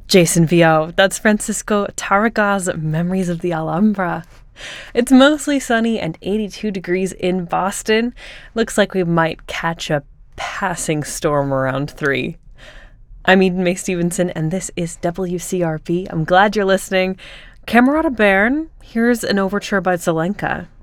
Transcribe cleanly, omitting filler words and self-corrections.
Jason Vio, that's Francisco Tarragal's Memories of the Alhambra. It's mostly sunny and 82 degrees in Boston. Looks like we might catch a passing storm around 3. I'm Eden May Stevenson, and this is WCRP. I'm glad you're listening. Camerata Bairn, here's an overture by Zelenka.